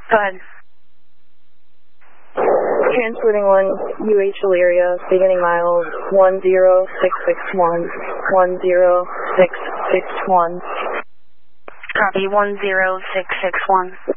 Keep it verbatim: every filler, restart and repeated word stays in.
Go ahead. Transporting one U H Elyria, beginning miles one zero six six one, one zero six six one. Copy, one zero six six one.